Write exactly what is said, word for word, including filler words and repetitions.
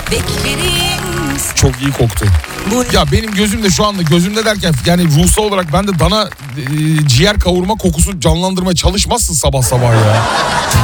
beklerim. Çok iyi koktu. Bu... Ya benim gözümde şu anda, gözümde derken yani ruhsal olarak ben de dana e, ciğer kavurma kokusu canlandırmaya çalışmazsın sabah sabah ya.